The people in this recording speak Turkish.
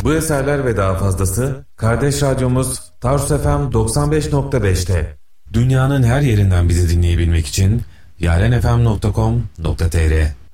Bu eserler ve daha fazlası kardeş radyomuz Tarsus FM 95.5'te. Dünyanın her yerinden bizi dinleyebilmek için yarenfm.com.tr